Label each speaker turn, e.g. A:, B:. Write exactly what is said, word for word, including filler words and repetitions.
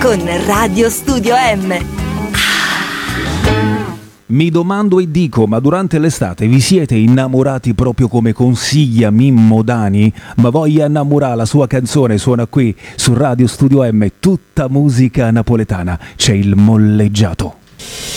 A: con Radio Studio M.
B: Mi domando e dico, ma durante l'estate vi siete innamorati proprio come consiglia Mimmo Dani? Ma voglia innamorare, la sua canzone suona qui su Radio Studio M, tutta musica napoletana, c'è il molleggiato.